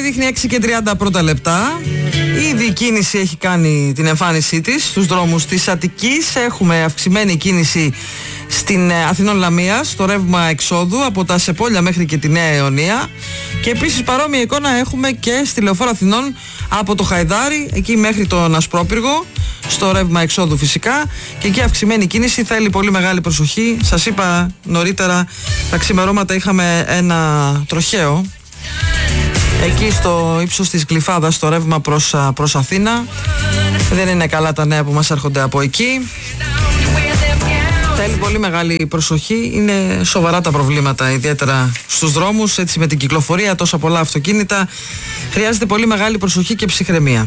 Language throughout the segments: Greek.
δείχνει 6:30 πρώτα λεπτά. Ήδη η κίνηση έχει κάνει την εμφάνισή της στους δρόμους της Αττικής. Έχουμε αυξημένη κίνηση στην Αθηνών Λαμίας, στο ρεύμα εξόδου από τα Σεπόλια μέχρι και τη Νέα Αιωνία. Και επίσης παρόμοια εικόνα έχουμε και στη Λεωφόρο Αθηνών από το Χαϊδάρι, εκεί μέχρι τον Ασπρόπυργο, στο ρεύμα εξόδου φυσικά. Και εκεί αυξημένη κίνηση, θέλει πολύ μεγάλη προσοχή. Σας είπα νωρίτερα, τα ξημερώματα είχαμε ένα τροχαίο εκεί στο ύψος της Γλυφάδας, στο ρεύμα προς Αθήνα. Δεν είναι καλά τα νέα που μας έρχονται από εκεί. Θέλει πολύ μεγάλη προσοχή. Είναι σοβαρά τα προβλήματα, ιδιαίτερα στους δρόμους, έτσι με την κυκλοφορία, τόσα πολλά αυτοκίνητα. Χρειάζεται πολύ μεγάλη προσοχή και ψυχραιμία.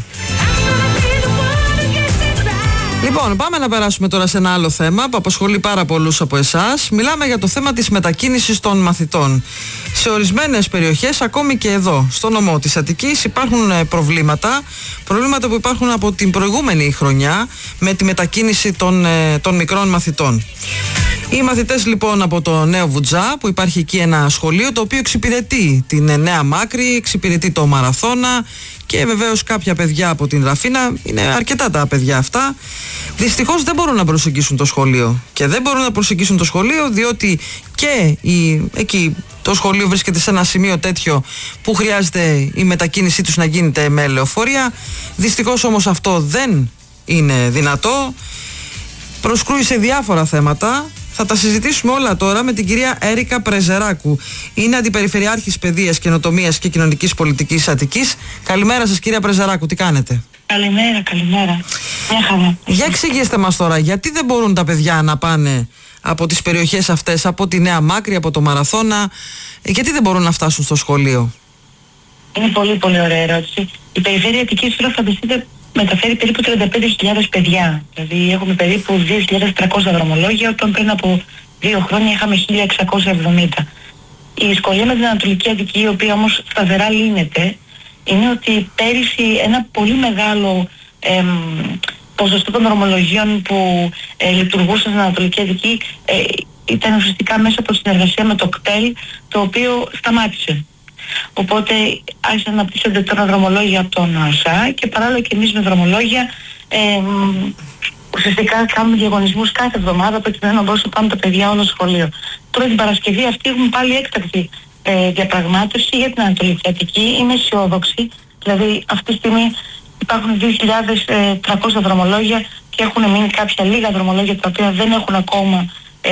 Λοιπόν, πάμε να περάσουμε τώρα σε ένα άλλο θέμα που απασχολεί πάρα πολλούς από εσάς. Μιλάμε για το θέμα της μετακίνησης των μαθητών. Σε ορισμένες περιοχές, ακόμη και εδώ, στο νομό της Αττικής, υπάρχουν προβλήματα που υπάρχουν από την προηγούμενη χρονιά με τη μετακίνηση των μικρών μαθητών. Οι μαθητές λοιπόν από το Νέο Βουτζά, που υπάρχει εκεί ένα σχολείο το οποίο εξυπηρετεί την Νέα Μάκρη, εξυπηρετεί το Μαραθώνα και βεβαίως κάποια παιδιά από την Ραφίνα, είναι αρκετά τα παιδιά αυτά, δυστυχώς δεν μπορούν να προσεγγίσουν το σχολείο. Και δεν μπορούν να προσεγγίσουν το σχολείο διότι και εκεί το σχολείο βρίσκεται σε ένα σημείο τέτοιο που χρειάζεται η μετακίνησή τους να γίνεται με λεωφορεία. Δυστυχώς όμως αυτό δεν είναι δυνατό. Προσκρούει σε διάφορα θέματα. Θα τα συζητήσουμε όλα τώρα με την κυρία Έρικα Πρεζεράκου. Είναι Αντιπεριφερειάρχης Παιδείας, Καινοτομίας και Κοινωνικής Πολιτικής Αττικής. Καλημέρα σας κυρία Πρεζεράκου, τι κάνετε? Καλημέρα. Μια χαρά. Για εξηγήστε μας τώρα, γιατί δεν μπορούν τα παιδιά να πάνε από τις περιοχές αυτές, από τη Νέα Μάκρη, από το Μαραθώνα, γιατί δεν μπορούν να φτάσουν στο σχολείο? Είναι πολύ πολύ ωραία ερώτηση. Η Περιφέρεια Αττικής, τώρα φανταστείτε, μεταφέρει περίπου 35.000 παιδιά. Δηλαδή έχουμε περίπου 2.300 δρομολόγια, όταν πριν από 2 χρόνια είχαμε 1.670. Η σχολεία με την Ανατολική Αττική, η οποία όμως σταθερά λύνεται, είναι ότι πέρυσι ένα πολύ μεγάλο ποσοστό των δρομολογίων που λειτουργούσαν στην Ανατολική Αττική ήταν ουσιαστικά μέσα από συνεργασία με το ΚΤΕΛ, το οποίο σταμάτησε. Οπότε άρχισαν να αναπτύσσονται τώρα δρομολόγια από τον ΑΣΑ και παράλληλα και εμείς με δρομολόγια ουσιαστικά κάνουμε διαγωνισμούς κάθε εβδομάδα προκειμένου να μπορούσαν να πάνε τα παιδιά όλο σχολείο. Τώρα την Παρασκευή αυτή έχουμε πάλι έκτακτη διαπραγμάτευση για την Ανατολική Αττική. Είμαι αισιόδοξη, δηλαδή αυτή τη στιγμή υπάρχουν 2.300 δρομολόγια και έχουν μείνει κάποια λίγα δρομολόγια τα οποία δεν έχουν ακόμα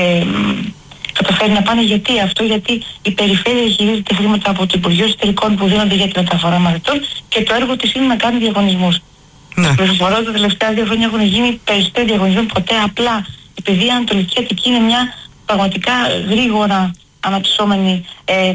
καταφέρει να πάνε. Γιατί αυτό? Γιατί η περιφέρεια χειρίζεται χρήματα από το Υπουργείο Εσωτερικών που δίνονται για τη μεταφορά μαθητών και το έργο της είναι να κάνει διαγωνισμούς. Πληροφορώ τα τελευταία 2 χρόνια έχουν γίνει περισσότεροι διαγωνισμοί ποτέ. Απλά επειδή η Ανατολική Αττική είναι μια πραγματικά γρήγορα αναπτυσσόμενη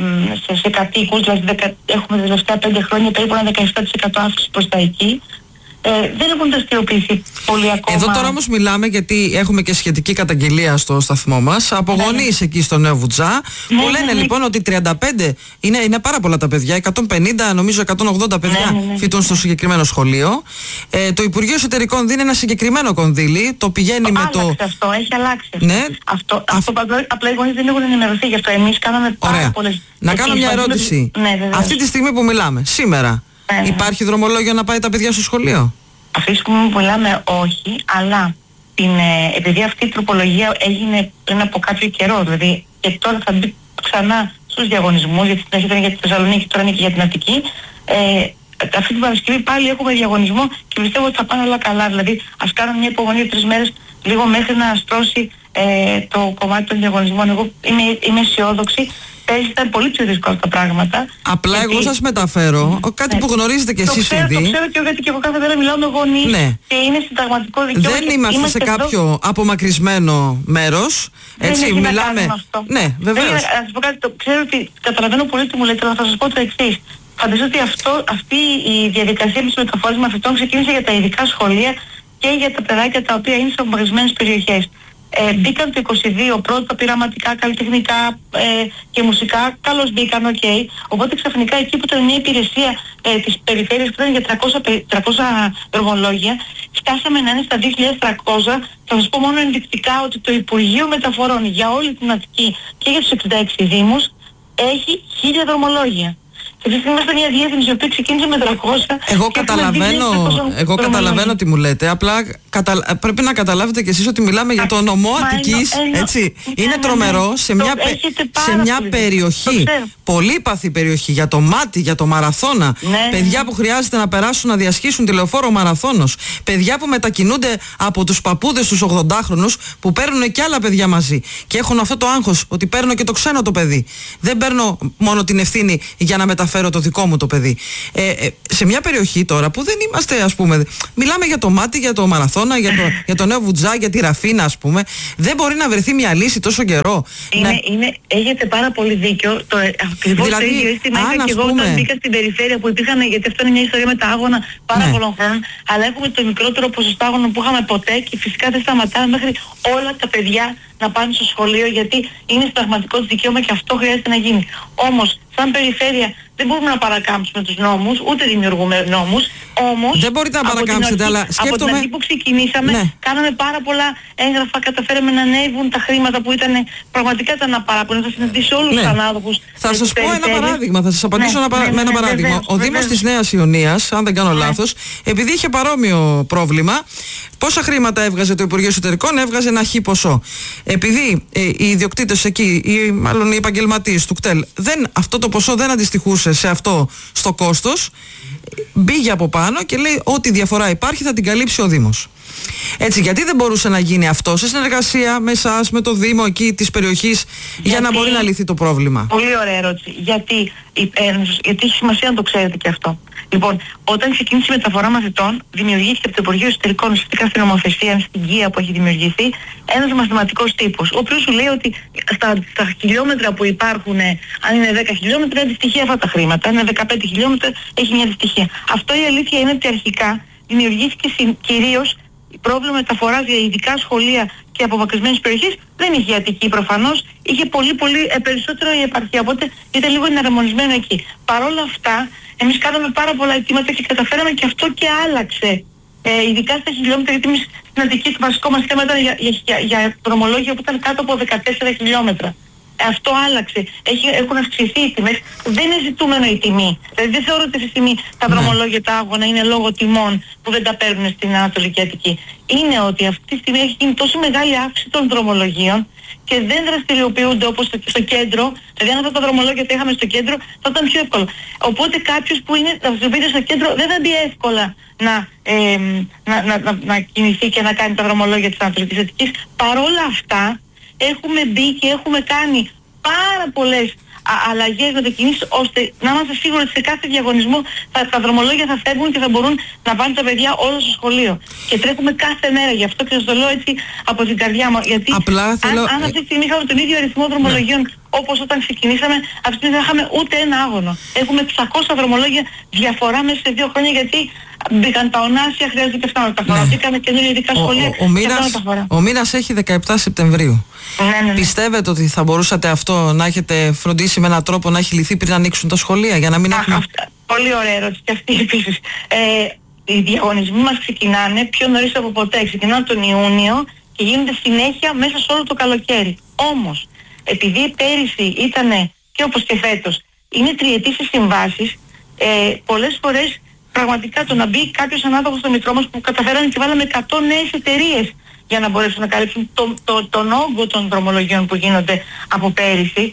σε κατοίκους, δηλαδή έχουμε τα τελευταία 5 χρόνια περίπου ένα 17% αύξηση προς τα εκεί. Δεν έχουν δραστηριοποιηθεί πολύ ακόμα. Εδώ τώρα όμως μιλάμε, γιατί έχουμε και σχετική καταγγελία στο σταθμό μας από γονείς εκεί στο Νέο Βουτζά που λένε λοιπόν ότι 35 είναι πάρα πολλά τα παιδιά, 150 νομίζω 180 παιδιά φοιτούν στο συγκεκριμένο σχολείο. Το Υπουργείο Εσωτερικών δίνει ένα συγκεκριμένο κονδύλι, το πηγαίνει με το... Αυτό έχει αλλάξει. Ναι. Αυτό απλά οι γονείς δεν έχουν ενημερωθεί γι' αυτό. Εμείς κάναμε πάρα πολλές... Να κάνω μια ερώτηση. Αυτή τη στιγμή που μιλάμε, σήμερα, υπάρχει δρομολόγιο να πάει τα παιδιά στο σχολείο? Αυτή τη στιγμή που μιλάμε όχι, αλλά επειδή αυτή η τροπολογία έγινε πριν από κάποιο καιρό, δηλαδή και τώρα θα μπει ξανά στους διαγωνισμούς, γιατί στην αρχή ήταν για τη Θεσσαλονίκη, τώρα είναι και για την Αττική, αυτή την Παρασκευή πάλι έχουμε διαγωνισμό και πιστεύω ότι θα πάνε όλα καλά. Δηλαδή ας κάνουν μια υπομονή 3 μέρες λίγο μέχρι να στρώσει το κομμάτι των διαγωνισμών. Εγώ είμαι αισιόδοξη. Ήταν πολύ πιο δύσκολα τα πράγματα. Απλά γιατί... εγώ σας μεταφέρω κάτι που γνωρίζετε κι εσείς ήδη. Το ξέρω και γιατί και εγώ κάθε μέρα μιλάω με γονείς και είναι συνταγματικό δικαίωμα. Δεν είμαστε σε κάποιο απομακρυσμένο μέρος. Έτσι, μιλάμε. Ναι, βεβαίως. Να σας πω κάτι, ξέρω ότι καταλαβαίνω πολύ τι μου λέτε, αλλά θα σας πω το εξής. Φαντάζομαι ότι αυτή η διαδικασία της μεταφοράς μαθητών ξεκίνησε για τα ειδικά σχολεία και για τα παιδάκια τα οποία είναι σε απομακρυσμένες περιοχές. Μπήκαν το 22 πρώτα πειραματικά, καλλιτεχνικά και μουσικά, καλώς μπήκαν, Οπότε ξαφνικά εκεί που ήταν μια υπηρεσία της περιφέρειας που ήταν για 300 δρομολόγια, φτάσαμε να είναι στα 2.300. Θα σας πω μόνο ενδεικτικά ότι το Υπουργείο Μεταφορών για όλη την Αττική και για τους 66 δήμους έχει 1.000 δρομολόγια. Και αυτή είμαστε μια διεύθυνση η οποία ξεκίνησε με 300. Εγώ καταλαβαίνω τι μου λέτε. Απλά πρέπει να καταλάβετε κι εσείς ότι μιλάμε για το νομό Αττικής. Έτσι. Είναι τρομερό σε μια περιοχή, πολύπαθη περιοχή, για το μάτι, για το μαραθώνα. Παιδιά που χρειάζεται να περάσουν να διασχίσουν τη λεωφόρο Μαραθώνος. Παιδιά που μετακινούνται από τους παππούδες τους 80χρονους που παίρνουν και άλλα παιδιά μαζί. Και έχουν αυτό το άγχος ότι παίρνω και το ξένο το παιδί. Δεν παίρνω μόνο την ευθύνη για να μεταφέρω το δικό μου το παιδί. Σε μια περιοχή τώρα που δεν είμαστε, ας πούμε, μιλάμε για το μάτι, για το μαραθώνα, για το νέο Βουτζά, για τη Ραφίνα, ας πούμε. Δεν μπορεί να βρεθεί μια λύση τόσο καιρό. Έχετε πάρα πολύ δίκιο. Ακριβώς το ίδιο αίσθημα είχα και εγώ όταν μπήκα στην περιφέρεια που υπήρχαν, γιατί αυτό είναι μια ιστορία με τα άγωνα πάρα πολλών χρόνων, αλλά έχουμε το μικρότερο ποσοστό άγωνων που είχαμε ποτέ και φυσικά δεν σταματάμε μέχρι όλα τα παιδιά να πάνε στο σχολείο, γιατί είναι συνταγματικό της δικαίωμα και αυτό χρειάζεται να γίνει. Όμως, σαν περιφέρεια δεν μπορούμε να παρακάμψουμε τους νόμους, ούτε δημιουργούμε νόμους, όμως δεν μπορείτε να παρακάμψετε, αλλά σκέφτομαι... Από την αρχή που ξεκινήσαμε, κάναμε πάρα πολλά έγγραφα, καταφέραμε να ανέβουν τα χρήματα που ήταν πραγματικά ήταν απαράπονο. Θα συναντήσω όλους τους ανάδοχους. Θα σας πω ένα παράδειγμα, θα σας απαντήσω με ένα παράδειγμα. Ο Δήμος της Νέας Ιωνίας, αν δεν κάνω λάθος, επειδή είχε παρόμοιο πρόβλημα, πόσα χρήματα έβγαζε το Υπουργείο Εσωτερικών? Έβγαζε ένα χι ποσό. Επειδή οι ιδιοκτήτες εκεί, ή μάλλον οι επαγγελματίες του ΚΤΕΛ, αυτό το ποσό δεν αντιστοιχούσε σε αυτό στο κόστος, μπήκε από πάνω και λέει ό,τι διαφορά υπάρχει θα την καλύψει ο Δήμος. Έτσι, γιατί δεν μπορούσε να γίνει αυτό σε συνεργασία με εσάς, με το Δήμο εκεί της περιοχής, για να μπορεί να λυθεί το πρόβλημα? Πολύ ωραία ερώτηση. Γιατί έχει σημασία να το ξέρετε και αυτό. Λοιπόν, όταν ξεκίνησε η μεταφορά μαθητών, δημιουργήθηκε από το Υπουργείο Εσωτερικών, ουσιαστικά στην νομοθεσία, στην ΚΙΑ που έχει δημιουργηθεί, ένας μαθηματικός τύπος, ο οποίος σου λέει ότι στα χιλιόμετρα που υπάρχουν, αν είναι 10 χιλιόμετρα, είναι δυστυχία αυτά τα χρήματα. Αν είναι 15 χιλιόμετρα, έχει μια δυστυχία. Αυτό η αλήθεια είναι ότι αρχικά δημιουργήθηκε κυρίως πρόβλημα μεταφοράς για ειδικά σχολεία και απομακρυσμένες περιοχές. Δεν είχε η Αττική προφανώς, είχε πολύ περισσότερο η επαρχία, οπότε ήταν λίγο εναρμονισμένο εκεί. Παρ' όλα αυτά, εμείς κάναμε πάρα πολλά αιτήματα και καταφέραμε και αυτό και άλλαξε. Ειδικά στα χιλιόμετρα, γιατί εμείς στην Αττική το βασικό μας θέμα ήταν για δρομολόγια που ήταν κάτω από 14 χιλιόμετρα. Αυτό άλλαξε. Έχουν αυξηθεί οι τιμές. Δεν είναι ζητούμενο η τιμή. Δηλαδή δεν θεωρώ ότι αυτή τη στιγμή τα δρομολόγια, τα άγωνα είναι λόγω τιμών που δεν τα παίρνουν στην Ανατολική Αττική. Είναι ότι αυτή τη στιγμή έχει γίνει τόσο μεγάλη αύξηση των δρομολογίων και δεν δραστηριοποιούνται όπως στο κέντρο. Δηλαδή αν αυτά τα δρομολόγια τα είχαμε στο κέντρο θα ήταν πιο εύκολο. Οπότε κάποιος που δραστηριοποιείται στο κέντρο δεν θα μπει εύκολα να κινηθεί και να κάνει τα δρομολόγια της Ανατολικής Αττικής. Παρόλα αυτά έχουμε μπει και έχουμε κάνει πάρα πολλές αλλαγές μετακινήσεις, ώστε να είμαστε σίγουροι ότι σε κάθε διαγωνισμό τα δρομολόγια θα φεύγουν και θα μπορούν να πάνε τα παιδιά όλα στο σχολείο. Και τρέχουμε κάθε μέρα γι' αυτό και σας το λέω έτσι από την καρδιά μου. Γιατί αν αυτή τη στιγμή είχαμε τον ίδιο αριθμό δρομολογίων όπως όταν ξεκινήσαμε, αυτή τη στιγμή δεν είχαμε ούτε ένα άγωνο. Έχουμε 600 δρομολόγια διαφορά μέσα σε 2 χρόνια, γιατί μπήκαν τα ονάσια, χρειάζεται και αυτά να τα φορά. Μπήκαν καινούργια ειδικά σχολεία. Ο μήνας έχει 17 Σεπτεμβρίου. Ναι. Πιστεύετε ότι θα μπορούσατε αυτό να έχετε φροντίσει με έναν τρόπο να έχει λυθεί πριν ανοίξουν τα σχολεία, για να μην έχουμε... Πολύ ωραία ερώτηση και αυτή επίσης. Οι διαγωνισμοί μας ξεκινάνε πιο νωρίς από ποτέ. Ξεκινάνε τον Ιούνιο και γίνονται συνέχεια μέσα σε όλο το καλοκαίρι. Όμως, επειδή πέρυσι ήταν και όπως και φέτος, είναι τριετής οι συμβάσεις, πολλές φορές πραγματικά το να μπει κάποιος ανάδοχος στο μητρό μας που καταφέρανε και βάλαμε 100 νέες εταιρείες για να μπορέσουν να καλύψουν τον όγκο των δρομολογιών που γίνονται από πέρυσι.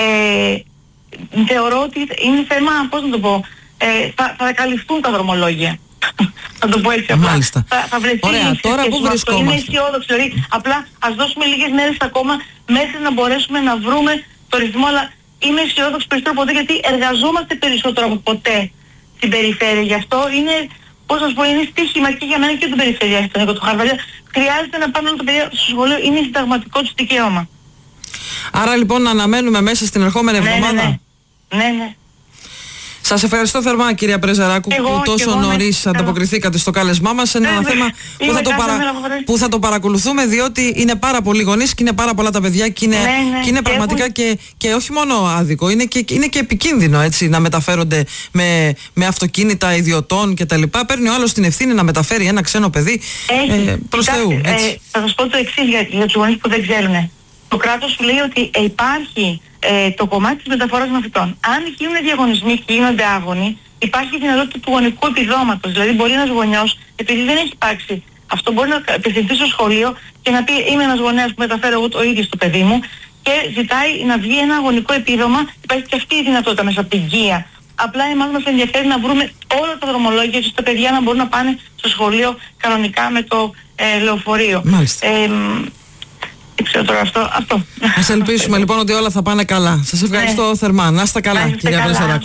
Θεωρώ ότι είναι θέμα, πώς να το πω, θα καλυφθούν τα δρομολόγια. Θα το πω έτσι απλά. Μάλιστα. Θα βρεθεί. Ωραία, τώρα που βρισκόμαστε. Είναι αισιόδοξο. Απλά ας δώσουμε λίγες μέρες ακόμα μέχρι να μπορέσουμε να βρούμε το ρυθμό, αλλά είμαι αισιόδοξη περισσότερο από ποτέ, γιατί εργαζόμαστε περισσότερο από ποτέ στην περιφέρεια. Γι' αυτό είναι, πώς να σας πω, είναι στοίχημα και για μένα και την περιφέρεια στον Νίκο του Χαρβαλιά. Χρειάζεται να πάνε όλα τα παιδιά στο σχολείο, είναι συνταγματικό τους δικαίωμα. Άρα λοιπόν να αναμένουμε μέσα στην ερχόμενη εβδομάδα. Ναι. Σας ευχαριστώ θερμά, κυρία Πρεζαράκου, που τόσο νωρίς ανταποκριθήκατε στο κάλεσμά μας. Είναι ένα θέμα που θα το παρακολουθούμε, διότι είναι πάρα πολλοί γονείς και είναι πάρα πολλά τα παιδιά και είναι πραγματικά και όχι μόνο άδικο, είναι και επικίνδυνο, έτσι, να μεταφέρονται με αυτοκίνητα ιδιωτών κτλ. Παίρνει ο άλλος την ευθύνη να μεταφέρει ένα ξένο παιδί προς Θεού. Θα σας πω το εξής για τους γονείς που δεν ξέρουν. Το κράτος σου λέει ότι υπάρχει το κομμάτι της μεταφοράς μαθητών. Αν γίνουν διαγωνισμοί και γίνονται άγωνοι, υπάρχει δυνατότητα του γονικού επιδόματος. Δηλαδή μπορεί ένας γονιός, επειδή δεν έχει υπάρξει αυτό, μπορεί να απευθυνθεί στο σχολείο και να πει είμαι ένας γονέας που μεταφέρω εγώ το ίδιο στο παιδί μου και ζητάει να βγει ένα γονικό επίδομα. Υπάρχει και αυτή η δυνατότητα μέσα από την ΚΙΑ. Απλά εμάς μας ενδιαφέρει να βρούμε όλα τα δρομολόγια ώστε τα παιδιά να μπορούν να πάνε στο σχολείο κανονικά με το λεωφορείο. Μάλιστα. Ξέρω τώρα αυτό. Ας ελπίσουμε λοιπόν ότι όλα θα πάνε καλά. Σας ευχαριστώ θερμά. Να είστε καλά, κυρία Βρεσεράκη.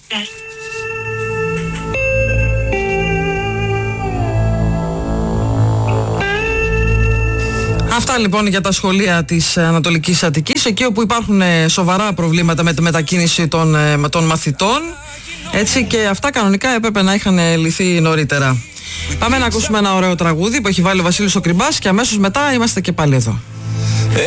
Αυτά λοιπόν για τα σχολεία της Ανατολικής Αττικής, εκεί όπου υπάρχουν σοβαρά προβλήματα με τη μετακίνηση των μαθητών. Έτσι, και αυτά κανονικά έπρεπε να είχαν λυθεί νωρίτερα. Πάμε να ακούσουμε ένα ωραίο τραγούδι που έχει βάλει ο Βασίλης ο Κρυμπάς και αμέσως μετά είμαστε και πάλι εδώ.